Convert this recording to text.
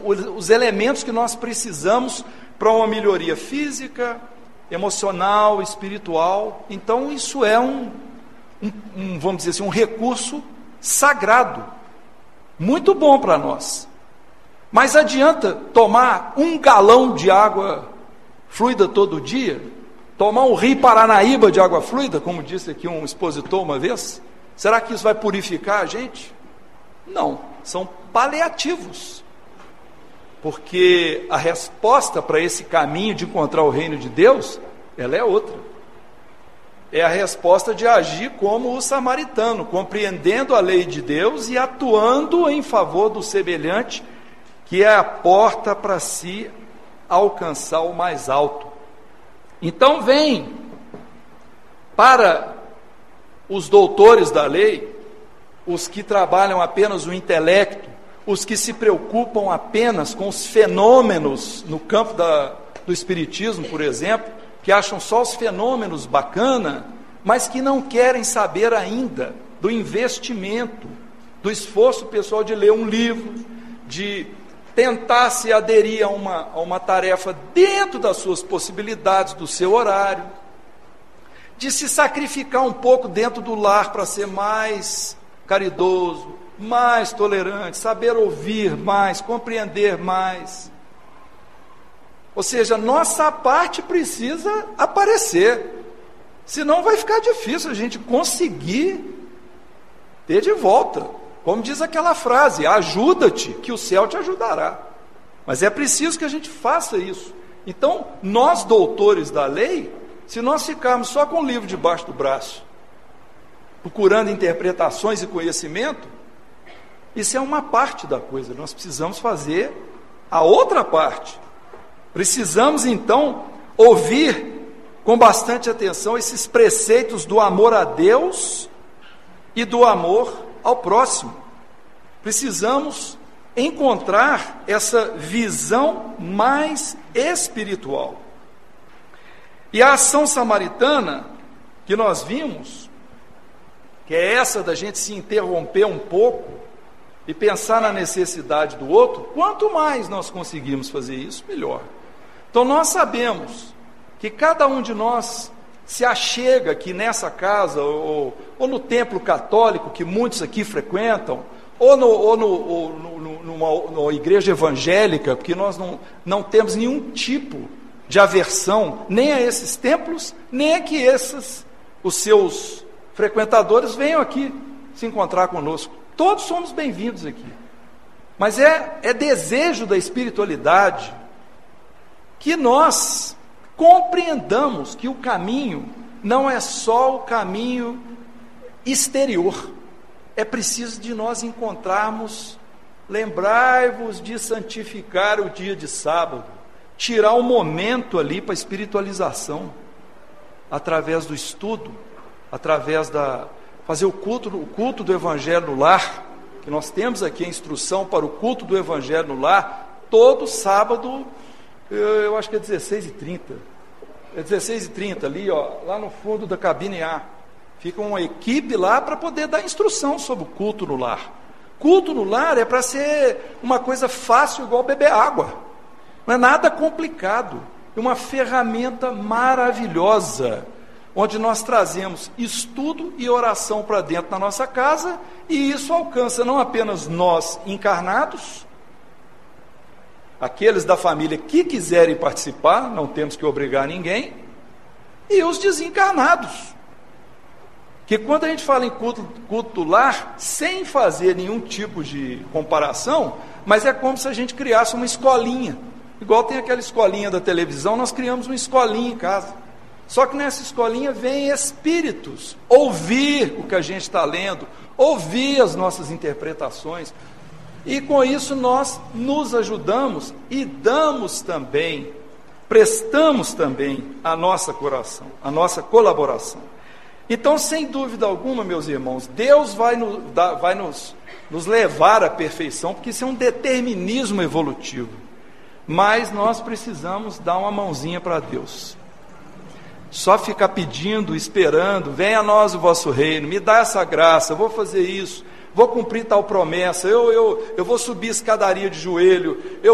os elementos que nós precisamos para uma melhoria física, emocional, espiritual. Então isso é vamos dizer assim, um recurso sagrado, muito bom para nós. Mas adianta tomar 1 galão de água fluida todo dia? Tomar um rio Paranaíba de água fluida, como disse aqui um expositor uma vez? Será que isso vai purificar a gente? Não, são paliativos. Porque a resposta para esse caminho de encontrar o reino de Deus, ela é outra. É a resposta de agir como o samaritano, compreendendo a lei de Deus e atuando em favor do semelhante, que é a porta para se alcançar o mais alto. Então vem para os doutores da lei, os que trabalham apenas o intelecto, os que se preocupam apenas com os fenômenos no campo do espiritismo, por exemplo, que acham só os fenômenos bacana, mas que não querem saber ainda do investimento, do esforço pessoal de ler um livro, de tentar se aderir a uma tarefa dentro das suas possibilidades, do seu horário, de se sacrificar um pouco dentro do lar para ser mais caridoso, mais tolerante, saber ouvir mais, compreender mais. Ou seja, nossa parte precisa aparecer, senão vai ficar difícil a gente conseguir ter de volta. Como diz aquela frase, ajuda-te, que o céu te ajudará. Mas é preciso que a gente faça isso. Então, nós doutores da lei, se nós ficarmos só com o livro debaixo do braço, procurando interpretações e conhecimento, isso é uma parte da coisa. Nós precisamos fazer a outra parte. Precisamos, então, ouvir com bastante atenção esses preceitos do amor a Deus e do amor ao próximo. Precisamos encontrar essa visão mais espiritual. E a ação samaritana que nós vimos, que é essa da gente se interromper um pouco e pensar na necessidade do outro, quanto mais nós conseguimos fazer isso, melhor. Então nós sabemos que cada um de nós se achega aqui nessa casa, ou no templo católico, que muitos aqui frequentam, ou numa igreja evangélica, porque nós não temos nenhum tipo de aversão, nem a esses templos, nem a que os seus frequentadores venham aqui se encontrar conosco. Todos somos bem-vindos aqui. Mas é desejo da espiritualidade que nós compreendamos que o caminho não é só o caminho exterior. É preciso de nós encontrarmos, lembrai-vos de santificar o dia de sábado, tirar um momento ali para a espiritualização, através do estudo, fazer o culto do Evangelho no lar, que nós temos aqui a instrução para o culto do Evangelho no lar, todo sábado, eu acho que é 16h30, é 16h30 ali, lá no fundo da cabine A, fica uma equipe lá para poder dar instrução sobre o culto no lar. Culto no lar é para ser uma coisa fácil, igual beber água, não é nada complicado, é uma ferramenta maravilhosa, onde nós trazemos estudo e oração para dentro da nossa casa, e isso alcança não apenas nós encarnados, aqueles da família que quiserem participar, não temos que obrigar ninguém, e os desencarnados, que quando a gente fala em culto lar, sem fazer nenhum tipo de comparação, mas é como se a gente criasse uma escolinha, igual tem aquela escolinha da televisão, nós criamos uma escolinha em casa, só que nessa escolinha vem espíritos, ouvir o que a gente está lendo, ouvir as nossas interpretações, e com isso nós nos ajudamos e damos também, prestamos também a nossa colaboração. Então, sem dúvida alguma, meus irmãos, Deus vai nos levar à perfeição, porque isso é um determinismo evolutivo, mas nós precisamos dar uma mãozinha para Deus. Só ficar pedindo, esperando, venha a nós o vosso reino, me dá essa graça, eu vou fazer isso, vou cumprir tal promessa, eu vou subir escadaria de joelho,